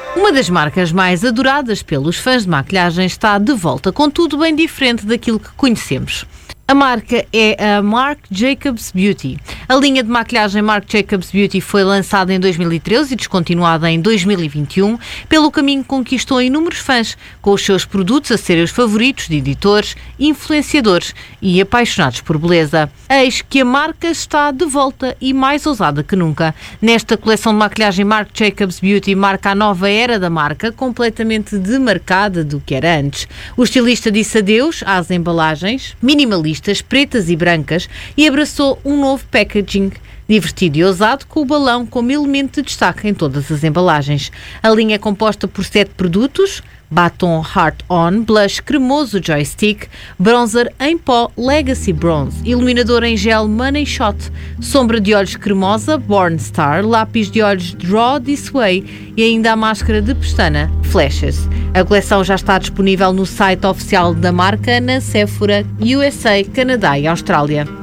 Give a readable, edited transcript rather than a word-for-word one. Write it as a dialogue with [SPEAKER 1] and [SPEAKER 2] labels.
[SPEAKER 1] Uma das marcas mais adoradas pelos fãs de maquilhagem está de volta, contudo bem diferente daquilo que conhecemos. A marca é a Marc Jacobs Beauty. A linha de maquilhagem Marc Jacobs Beauty foi lançada em 2013 e descontinuada em 2021. Pelo caminho conquistou inúmeros fãs, com os seus produtos a serem os favoritos de editores, influenciadores e apaixonados por beleza. Eis que a marca está de volta e mais ousada que nunca. Nesta coleção de maquilhagem, Marc Jacobs Beauty marca a nova era da marca, completamente demarcada do que era antes. O estilista disse adeus às embalagens minimalistas, pretas e brancas, e abraçou um novo packaging divertido e ousado, com o balão como elemento de destaque em todas as embalagens. A linha é composta por 7 produtos: batom Heart On, blush cremoso Joystick, bronzer em pó Legacy Bronze, iluminador em gel Money Shot, sombra de olhos cremosa Born Star, lápis de olhos Draw This Way e ainda a máscara de pestana Flashes. A coleção já está disponível no site oficial da marca, na Sephora, USA, Canadá e Austrália.